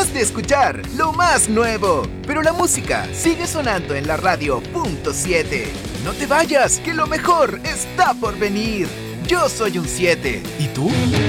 Acabas de escuchar lo más nuevo, pero la música sigue sonando en la radio .7. No te vayas, que lo mejor está por venir. Yo soy un 7. ¿Y tú?